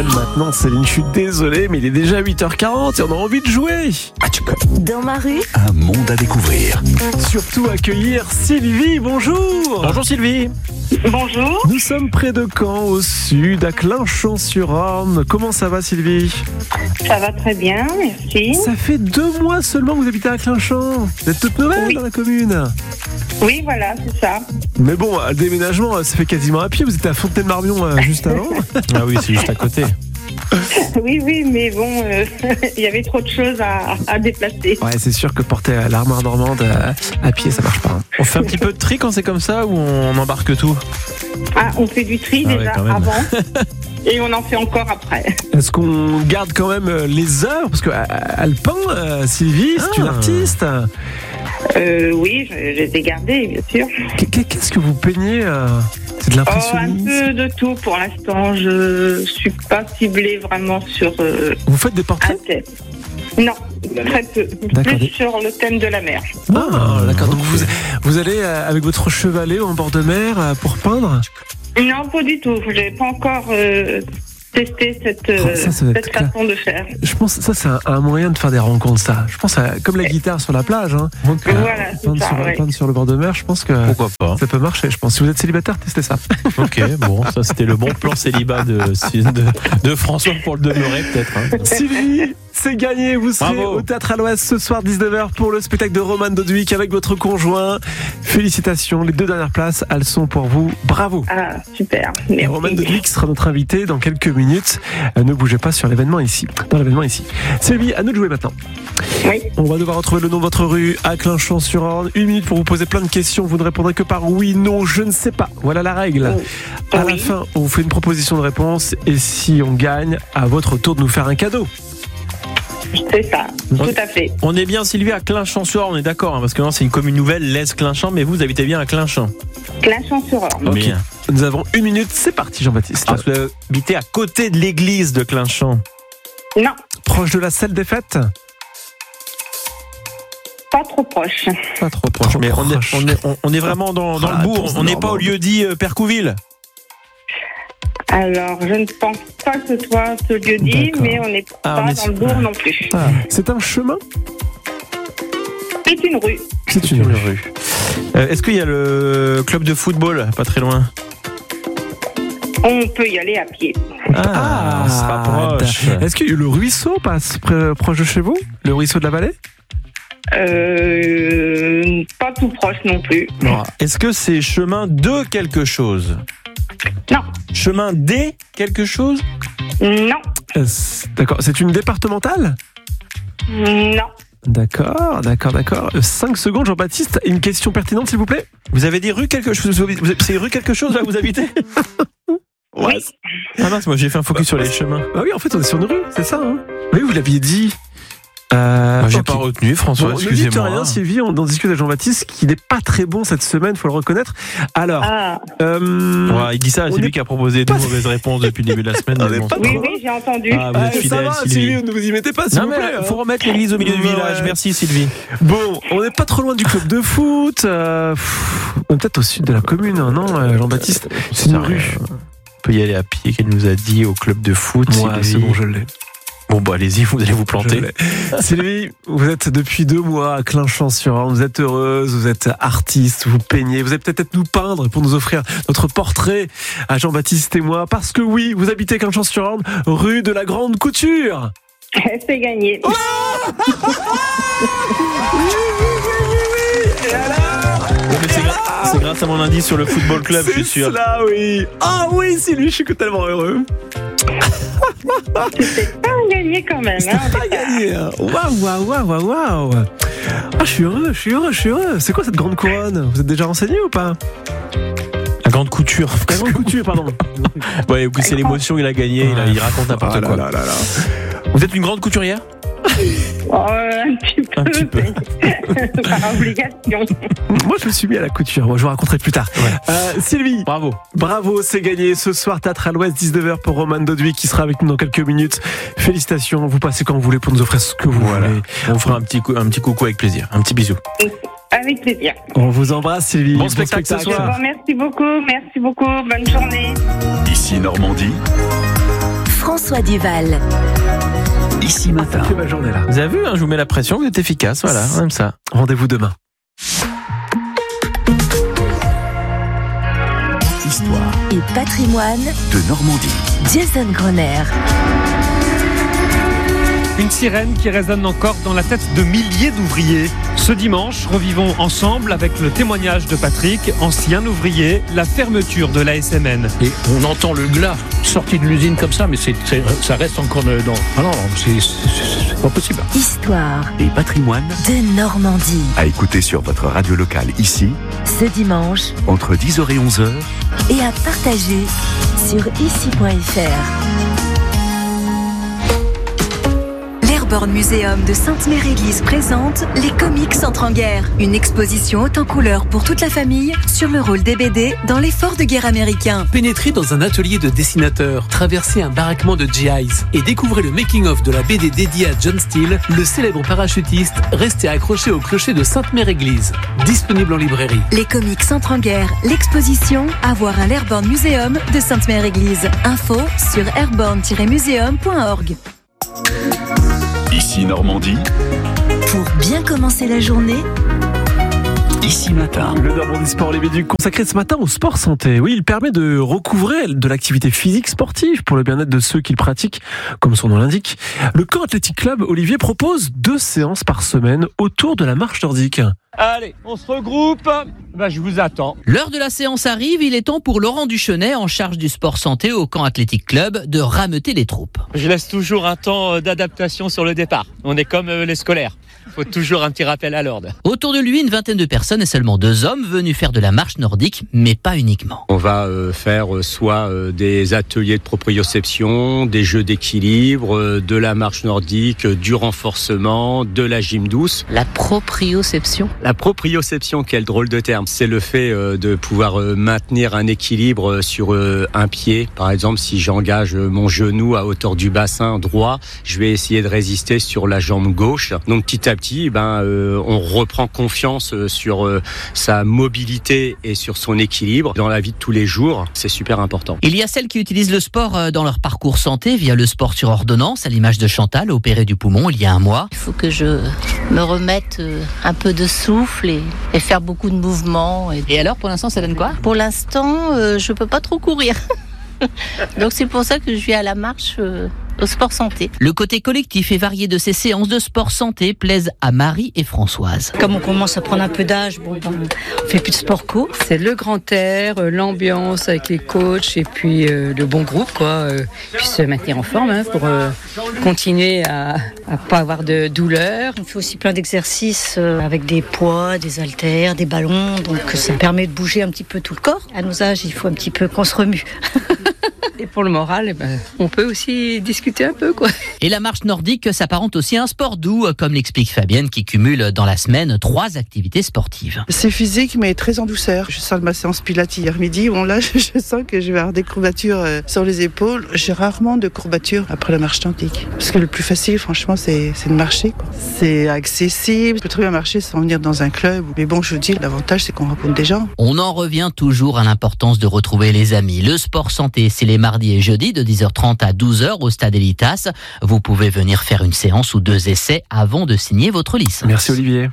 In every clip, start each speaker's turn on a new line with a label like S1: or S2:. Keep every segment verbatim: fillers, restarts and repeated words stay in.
S1: même maintenant, Céline. Je suis désolé, mais il est déjà huit heures quarante et on a envie de jouer.
S2: Dans ma rue,
S3: Un monde à découvrir.
S1: Surtout accueillir Sylvie. Bonjour.
S4: Bonjour Sylvie.
S5: Bonjour,
S1: Nous sommes près de Caen, au sud, à Clinchamp-sur-Orne. Comment ça va, Sylvie?
S5: ça va très bien, merci.
S1: Ça fait deux mois seulement que vous habitez à Clinchamp. Vous êtes toute nouvelle
S5: Oui.
S1: dans la commune.
S5: Oui, voilà, c'est ça.
S1: Mais bon, le déménagement, ça fait quasiment à pied. Vous étiez à Fontaine-Marmion euh, juste avant.
S4: Ah oui, c'est juste à côté.
S5: Oui, oui, mais bon, euh, il y avait trop de choses à, à déplacer.
S1: Ouais, c'est sûr que porter euh, l'armoire normande euh, à pied, ça marche pas. hein.
S4: On fait un petit peu de tri quand c'est comme ça ou on embarque tout?
S5: Ah, on fait du tri
S4: Ah ouais,
S5: déjà
S4: quand même.
S5: avant et on en fait encore après.
S1: Est-ce qu'on garde quand même euh, les heures? Parce que euh, elle peint, euh, Sylvie, c'est
S4: Ah.
S1: une artiste.
S5: Euh, oui, je, je les ai gardés, bien sûr.
S1: Qu'est- Qu'est-ce que vous peignez euh C'est de
S5: Oh, un
S1: l'impressionnisme?
S5: peu de tout pour l'instant. Je suis pas ciblée vraiment sur euh,
S1: Vous faites des
S5: un
S1: portraits?
S5: thème. Non, très peu.
S1: D'accord.
S5: Plus sur le thème de la mer.
S1: Ah, d'accord. Donc vous, vous allez euh, avec votre chevalet en bord de mer euh, pour peindre?
S5: Non, pas du tout. J'ai pas encore euh, testé cette, euh,
S1: Oh, ça, ça doit être
S5: cette
S1: clair.
S5: façon de faire.
S1: Je pense que ça, c'est un, un moyen de faire des rencontres, ça. Je pense à, comme la guitare sur la plage. Hein.
S5: Voilà, c'est
S1: Peindre,
S5: ça,
S1: sur,
S5: ouais.
S1: peindre sur le bord de mer, je pense que
S4: Pourquoi pas?
S1: ça peut marcher. Je pense. Si vous êtes célibataire, testez ça.
S4: Ok, bon, ça c'était le bon plan célibat de, de, de François pour le demeurer peut-être. hein.
S1: Sylvie, c'est gagné. Vous serez
S4: Bravo.
S1: au Théâtre à l'Ouest ce soir dix-neuf heures pour le spectacle de Roman Dodwick avec votre conjoint. Félicitations. Les deux dernières places, elles sont pour vous. Bravo.
S5: Ah, super.
S1: Et
S5: Merci.
S1: Roman Dodwick sera notre invité dans quelques minutes. Euh, Ne bougez pas sur l'événement ici. Dans l'événement ici. Sylvie, à nous de jouer maintenant.
S5: Oui.
S1: On va devoir retrouver le nom de votre rue à Clinchamp-sur-Orne. Une minute pour vous poser plein de questions. Vous ne répondrez que par oui, non, je ne sais pas. Voilà la règle. À la
S5: Oui.
S1: fin, on vous fait une proposition de réponse. Et si on gagne, à votre tour de nous faire un cadeau.
S5: C'est ça, tout à fait.
S4: On est bien Sylvie à Clinchamp-sur-Orne, on est d'accord, hein, parce que non, c'est une commune nouvelle, l'Est Clinchamp, mais vous habitez bien à Clinchamp.
S5: Clinchamp-sur-Orne.
S1: Ok.
S4: Bien.
S1: Nous avons une minute. C'est parti, Jean-Baptiste.
S4: Parce que vous habitez à côté de l'église de Clinchamp.
S5: Non,
S1: Proche de la salle des fêtes?
S5: pas trop proche.
S1: Pas trop proche.
S4: Mais on est,
S1: proche.
S4: on est, on- on est vraiment dans, dans
S1: Ah,
S4: le bourg,
S1: réponse
S4: on n'est pas au
S1: normande.
S4: lieu dit euh, Percouville.
S5: Alors, je ne pense pas que ce soit ce lieu dit,
S1: D'accord.
S5: mais on n'est
S4: Ah,
S5: pas
S4: on est
S5: dans
S4: sur-
S5: le bourg non plus.
S1: Ah, c'est un chemin?
S5: C'est une rue.
S1: C'est une rue.
S4: rue. Euh, Est-ce qu'il y a le club de football pas très loin?
S5: On peut y aller à pied.
S4: Ah, on se rapproche.
S1: Est-ce que le ruisseau passe près- proche de chez vous? Le ruisseau de la vallée?
S5: Euh, pas tout proche non plus.
S4: Non. Est-ce que c'est chemin de quelque chose?
S5: Non.
S4: Chemin des quelque chose?
S5: Non,
S1: Euh, c'est- D'accord. C'est une départementale?
S5: non.
S1: D'accord, d'accord, d'accord. cinq secondes, Jean-Baptiste. Une question pertinente, s'il vous plaît?
S4: Vous avez dit rue quelque chose? vous- vous- C'est rue quelque chose là où vous habitez?
S5: Oui.
S4: Ah mince, moi j'ai fait un focus sur les chemins.
S1: Bah oui, en fait, on est sur une rue, c'est ça. Hein, oui, vous l'aviez dit. Euh,
S4: Moi, j'ai
S1: ok.
S4: pas retenu, François,
S1: Bon, ne dites
S4: excusez-moi.
S1: rien, Sylvie, on en discute avec Jean-Baptiste, qui n'est pas très bon cette semaine, faut le reconnaître. Alors,
S5: Ah,
S1: euh,
S4: Ouais, il dit ça,
S1: On
S4: c'est
S1: est
S4: lui qui a proposé deux
S1: pas-
S4: mauvaises réponses depuis le début de la semaine.
S1: On
S4: mais
S1: est
S4: bon.
S1: pas
S5: oui,
S1: trop
S5: oui, j'ai entendu.
S4: Ah, vous
S1: ah,
S4: êtes
S1: ça
S4: fidèle,
S1: va,
S4: Sylvie.
S1: Sylvie, ne vous y mettez pas, s'il
S4: Non
S1: vous
S4: mais
S1: plaît.
S4: faut remettre l'église au milieu du
S1: Ouais.
S4: village. Merci Sylvie.
S1: Bon, on n'est pas trop loin du club de foot. euh, pff, on est peut-être au sud de la commune, hein, non, euh, Jean-Baptiste? C'est une
S4: Ça,
S1: rue.
S4: euh, On peut y aller à pied, qu'elle nous a dit, au club de foot.
S1: Ouais,
S4: Sylvie.
S1: c'est bon, je l'ai.
S4: Bon, bah allez-y, vous allez vous planter.
S1: Je l'ai. Sylvie, vous êtes depuis deux mois à Clinchamp-sur-Orne, vous êtes heureuse, vous êtes artiste, vous peignez, vous allez peut-être nous peindre pour nous offrir notre portrait à Jean-Baptiste et moi, parce que oui, vous habitez Clinchamp-sur-Orne, rue de la Grande Couture.
S5: C'est gagné.
S4: Ouais, mais c'est, gra- c'est grâce à mon indice sur le football club, je suis
S1: C'est
S4: sûr.
S1: cela, oui. Ah oui, Sylvie, je suis tellement heureux.
S5: C'était pas gagné quand même.
S1: C'était
S5: Hein,
S1: pas gagné. hein. Waouh, waouh, waouh, waouh, waouh. Ah, je suis heureux, je suis heureux, je suis heureux. C'est quoi cette grande couronne? Vous êtes déjà renseigné ou pas?
S4: La grande couture.
S1: La Grande Couture, pardon.
S4: Ouais, c'est l'émotion, il a gagné, il, a- il raconte n'importe
S1: Ah là
S4: quoi.
S1: là là là.
S4: Vous êtes une grande couturière?
S5: Oh, un petit peu.
S4: Un petit peu.
S5: mais par obligation.
S1: Moi, je me suis mis à la couture. Moi, je vous raconterai plus tard.
S4: Ouais.
S1: Euh, Sylvie,
S4: Bravo.
S1: bravo, c'est gagné. Ce soir, Théâtre à l'Ouest, dix-neuf heures pour Roman Dodwick qui sera avec nous dans quelques minutes. Félicitations. Vous passez quand vous voulez pour nous offrir ce que vous
S4: Voilà.
S1: voulez.
S4: On fera un petit, cou- un petit coucou avec plaisir. Un petit bisou.
S5: Avec plaisir.
S1: On vous embrasse, Sylvie.
S4: Bon spectacle ce soir.
S5: Bon, merci beaucoup, merci beaucoup. Bonne journée.
S3: Ici Normandie,
S2: François Duval.
S3: Ici matin.
S1: C'est ma journée là.
S4: Vous avez vu, hein, je vous mets la pression, vous êtes efficace, voilà, comme ça.
S1: Rendez-vous demain.
S3: Histoire
S2: Et patrimoine,
S3: de Normandie.
S2: Jason Gröner.
S6: Une sirène qui résonne encore dans la tête de milliers d'ouvriers. Ce dimanche, revivons ensemble avec le témoignage de Patrick, ancien ouvrier, la fermeture de l'A S M N.
S7: Et on entend le glas sorti de l'usine comme ça, mais c'est, c'est, ça reste encore dans... Ah non, non, c'est, c'est, c'est pas possible.
S2: Histoire
S3: Et patrimoine
S2: de Normandie.
S3: à écouter sur votre radio locale ici,
S2: Ce dimanche
S3: entre dix heures et onze heures.
S2: et à partager sur ici point f r. L'Airborne Museum de Sainte-Mère-Église présente Les comics entrent en guerre. Une exposition haute en couleurs pour toute la famille sur le rôle des B D dans l'effort de guerre américain.
S8: Pénétrez dans un atelier de dessinateur, traversez un baraquement de G Is et découvrez le making-of de la B D dédiée à John Steele, le célèbre parachutiste resté accroché au clocher de Sainte-Mère-Église. Disponible en librairie.
S2: Les comics entrent en guerre. L'exposition à voir à l'Airborne Museum de Sainte-Mère-Église. Info sur airborne tiret museum point org.
S3: Ici Normandie,
S2: Pour bien commencer la journée,
S3: ici matin.
S1: Le Normandie Sport Olivier Duc consacré ce matin au sport santé. Oui, il permet de recouvrer de l'activité physique sportive pour le bien-être de ceux qui le pratiquent, comme son nom l'indique. Le Camp Athletic Club, Olivier, propose deux séances par semaine autour de la marche nordique.
S6: Allez, on se regroupe. Bah, je vous attends.
S9: L'heure de la séance arrive, il est temps pour Laurent Duchenet, en charge du sport santé au Camp Athletic Club, de rameuter les troupes.
S10: Je laisse toujours un temps d'adaptation sur le départ. On est comme les scolaires. Il faut toujours un petit rappel à l'ordre.
S9: Autour de lui, une vingtaine de personnes et seulement deux hommes venus faire de la marche nordique, mais pas uniquement.
S11: On va euh, faire euh, soit euh, des ateliers de proprioception, des jeux d'équilibre, euh, de la marche nordique, euh, du renforcement, de la gym douce.
S9: La proprioception.
S11: La proprioception, quel drôle de terme, c'est le fait euh, de pouvoir euh, maintenir un équilibre euh, sur euh, un pied. Par exemple, si j'engage euh, mon genou à hauteur du bassin droit, je vais essayer de résister sur la jambe gauche. Donc petit à petit, ben, euh, on reprend confiance euh, sur euh, sa mobilité et sur son équilibre dans la vie de tous les jours. C'est super important.
S9: Il y a celles qui utilisent le sport euh, dans leur parcours santé via le sport sur ordonnance, à l'image de Chantal, opérée du poumon il y a un mois.
S12: Il faut que je me remette euh, un peu de souffle et, et faire beaucoup de mouvements. Et,
S9: Et alors, pour l'instant, ça donne quoi ?
S12: pour l'instant, euh, je peux pas trop courir. Donc c'est pour ça que je vais à la marche euh, au sport santé.
S9: Le côté collectif et varié de ces séances de sport santé plaisent à Marie et Françoise.
S13: Comme on commence à prendre un peu d'âge, bon, ben, on fait plus de sport co. C'est le grand air, euh, l'ambiance avec les coachs et puis euh, le bon groupe, quoi. Euh, puis se maintenir en forme hein, pour euh, continuer à ne pas avoir de douleur. On fait aussi plein d'exercices euh, avec des poids, des haltères, des ballons. Donc ça permet de bouger un petit peu tout le corps. À nos âges, il faut un petit peu qu'on se remue. Et pour le moral, eh ben, on peut aussi discuter un peu, quoi.
S9: Et la marche nordique s'apparente aussi à un sport doux, comme l'explique Fabienne, qui cumule dans la semaine trois activités sportives.
S14: C'est physique, mais très en douceur. Je sors de ma séance pilates hier midi. Bon, là, je sens que je vais avoir des courbatures euh, sur les épaules. J'ai rarement de courbatures après la marche nordique. Parce que le plus facile, franchement, c'est, c'est de marcher, quoi. C'est accessible. Je peux très bien marcher sans venir dans un club. Mais bon, je vous dis, l'avantage, c'est qu'on rencontre des gens.
S9: On en revient toujours à l'importance de retrouver les amis. Le sport santé, c'est les mardis et jeudis de dix heures trente à douze heures au stade Elitas. Vous pouvez venir faire une séance ou deux essais avant de signer votre licence.
S1: Merci Olivier.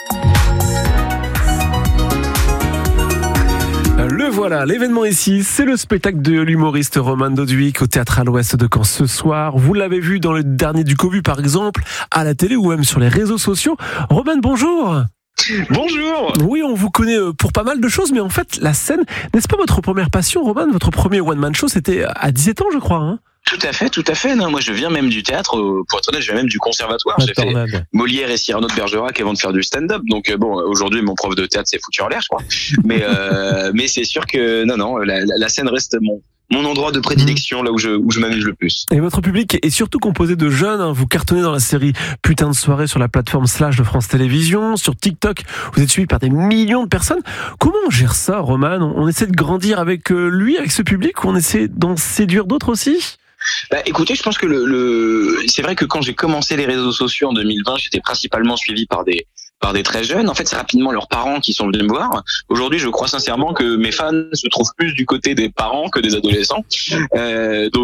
S1: Le voilà, l'événement ici, c'est le spectacle de l'humoriste Roman Doduic au Théâtre à l'Ouest de Caen ce soir. Vous l'avez vu dans le dernier du Covu par exemple, à la télé ou même sur les réseaux sociaux. Roman, bonjour.
S15: Bonjour.
S1: Oui, on vous connaît pour pas mal de choses, mais en fait, la scène, n'est-ce pas votre première passion, Roman ? Votre premier one-man show, c'était à dix-sept ans, je crois, hein ?
S15: Tout à fait, tout à fait. Non, moi, je viens même du théâtre. Pour être honnête, je viens même du conservatoire.
S4: La
S15: J'ai
S4: tornade.
S15: fait Molière et Cyrano de Bergerac avant de faire du stand-up. Donc, bon, aujourd'hui, mon prof de théâtre s'est foutu en l'air, je crois. Mais, euh, mais c'est sûr que, non, non, la, la scène reste mon, mon endroit de prédilection, là où je, où je m'amuse le plus.
S1: Et votre public est surtout composé de jeunes, hein. Vous cartonnez dans la série Putain de soirée sur la plateforme Slash de France Télévisions, sur TikTok, vous êtes suivi par des millions de personnes. Comment on gère ça, Roman ? On essaie de grandir avec lui, avec ce public, ou on essaie d'en séduire d'autres aussi ?
S15: Bah, écoutez, je pense que le, le, c'est vrai que quand j'ai commencé les réseaux sociaux en deux mille vingt, j'étais principalement suivi par des, par des très jeunes. En fait, c'est rapidement leurs parents qui sont venus me voir. Aujourd'hui, je crois sincèrement que mes fans se trouvent plus du côté des parents que des adolescents. Euh, donc,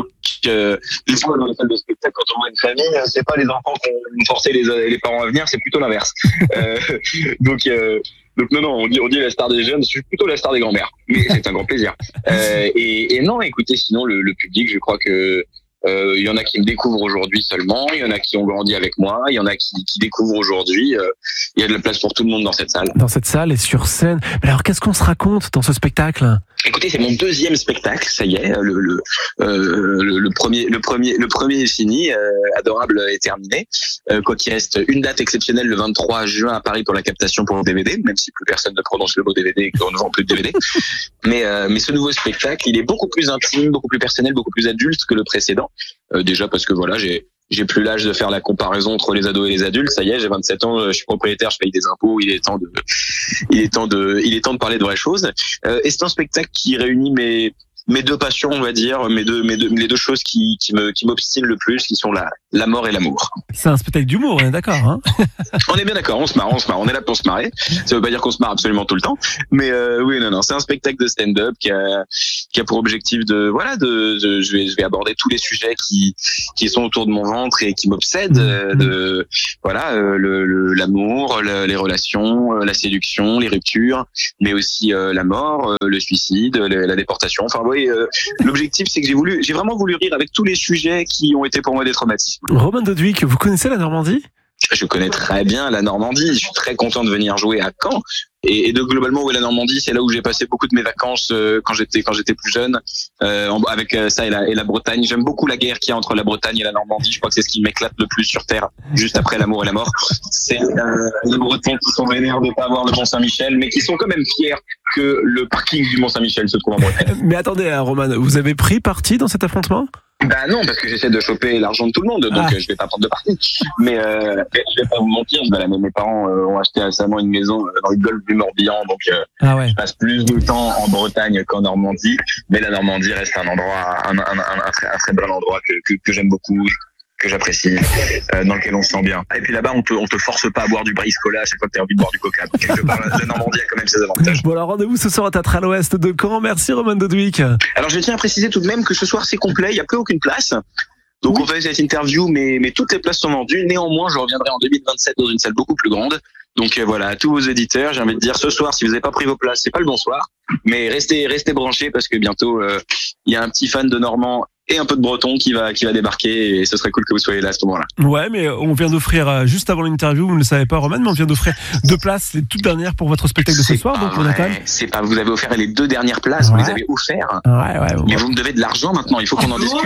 S15: euh, des fois dans les salles de spectacle, quand on voit une famille, c'est pas les enfants qui ont forcé les, les parents à venir, c'est plutôt l'inverse. Euh, donc, euh, donc non, non, on dit, on dit la star des jeunes, je suis plutôt la star des grands-mères. Mais c'est un grand plaisir. Euh, et, et non, écoutez, sinon le, le public, je crois que euh, il y en a qui me découvrent aujourd'hui seulement, il y en a qui ont grandi avec moi, il y en a qui, qui découvrent aujourd'hui. Euh, il y a de la place pour tout le monde dans cette salle.
S1: Dans cette salle et sur scène. Mais alors, qu'est-ce qu'on se raconte dans ce spectacle ?
S15: Écoutez, c'est mon deuxième spectacle, ça y est, le le euh, le, le premier le premier le premier est fini, euh, Adorable est terminé. Euh, quoi qu'il reste une date exceptionnelle le vingt-trois juin à Paris pour la captation pour le D V D, même si plus personne ne prononce le mot D V D et qu'on ne vend plus de D V D. Mais euh, mais ce nouveau spectacle, il est beaucoup plus intime, beaucoup plus personnel, beaucoup plus adulte que le précédent. Euh, déjà parce que voilà, j'ai J'ai plus l'âge de faire la comparaison entre les ados et les adultes. Ça y est, j'ai vingt-sept ans, je suis propriétaire, je paye des impôts. Il est temps de, il est temps de, il est temps de parler de vraies choses. Euh, et c'est un spectacle qui réunit mes mes deux passions, on va dire, mes deux, mes deux, les deux choses qui, qui me, qui m'obstinent le plus, qui sont la, la mort et l'amour.
S1: C'est un spectacle d'humour, on est d'accord, hein?
S15: On est bien d'accord, on se marre, on se marre, on est là pour se marrer. Ça veut pas dire qu'on se marre absolument tout le temps, mais euh, oui, non, non, c'est un spectacle de stand-up qui a, qui a pour objectif de, voilà, de, de je vais, je vais aborder tous les sujets qui, qui sont autour de mon ventre et qui m'obsèdent, euh, de, voilà, euh, le, le, l'amour, le, les relations, euh, la séduction, les ruptures, mais aussi euh, la mort, euh, le suicide, le, la déportation. Enfin, oui, euh, l'objectif, c'est que j'ai voulu, j'ai vraiment voulu rire avec tous les sujets qui ont été pour moi des traumatismes.
S1: Romain Doduic, vous connaissez la Normandie ?
S15: Je connais très bien la Normandie. Je suis très content de venir jouer à Caen. Et, et de globalement, où est la Normandie, c'est là où j'ai passé beaucoup de mes vacances euh, quand j'étais quand j'étais plus jeune, euh, en, avec euh, ça et la, et la Bretagne. J'aime beaucoup la guerre qu'il y a entre la Bretagne et la Normandie. Je crois que c'est ce qui m'éclate le plus sur Terre, juste après l'amour et la mort. C'est euh, les Bretons qui sont vénères de pas avoir le Mont-Saint-Michel, mais qui sont quand même fiers que le parking du Mont-Saint-Michel se trouve en Bretagne.
S1: Mais attendez, hein, Roman, vous avez pris parti dans cet affrontement ?
S15: Bah non, parce que j'essaie de choper l'argent de tout le monde, donc ah. euh, je vais pas prendre de parti. Mais euh, je vais pas vous mentir, bah, mes parents euh, ont acheté récemment une maison euh, dans le golfe du Morbihan, donc euh, ah ouais. je passe plus de temps en Bretagne qu'en Normandie. Mais la Normandie reste un endroit, un, un, un, un, très, un très bel endroit que, que, que j'aime beaucoup, que j'apprécie, euh, dans lequel on se sent bien. Et puis là-bas, on te, on te force pas à boire du Briscola à chaque fois que tu as envie de boire du Coca. Donc quelque part, la Normandie a quand même ses avantages.
S1: Bon alors rendez-vous ce soir à Théâtre à l'Ouest de Caen. Merci Romain Doduic.
S15: Alors je tiens à préciser tout de même que ce soir c'est complet, il n'y a plus aucune place. Donc oui. On fait cette interview, mais, mais toutes les places sont vendues. Néanmoins, je reviendrai en deux mille vingt-sept dans une salle beaucoup plus grande. Donc euh, voilà, à tous vos éditeurs, j'ai envie de dire ce soir, si vous n'avez pas pris vos places, c'est pas le bonsoir. Mais restez, restez branchés parce que bientôt, il euh, y a un petit fan de Normand et un peu de Breton qui va qui va débarquer et ce serait cool que vous soyez là à ce moment-là.
S1: Ouais, mais on vient d'offrir juste avant l'interview, vous ne le savez pas Roman, mais on vient d'offrir deux places, les toutes dernières pour votre spectacle de ce soir, donc on a quand même...
S15: C'est pas, vous avez offert les deux dernières places,
S1: ouais.
S15: Vous les avez offertes.
S1: Ouais, ouais, ouais.
S15: Mais vous me devez de l'argent maintenant, il faut qu'on en discute.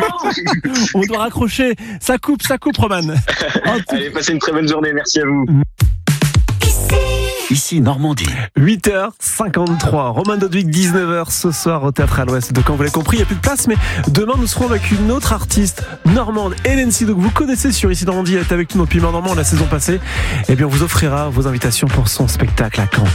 S1: On doit raccrocher, ça coupe, ça coupe Roman.
S15: Allez, passez une très bonne journée, merci à vous.
S3: Ici Normandie.
S1: huit heures cinquante-trois. Romain Doduic, dix-neuf heures ce soir au Théâtre à l'Ouest de Caen. Vous l'avez compris, il n'y a plus de place, mais demain nous serons avec une autre artiste normande, Hélène Sido, que vous connaissez sur Ici Normandie. Elle est avec nous depuis Normand la saison passée. Eh bien, on vous offrira vos invitations pour son spectacle à Caen.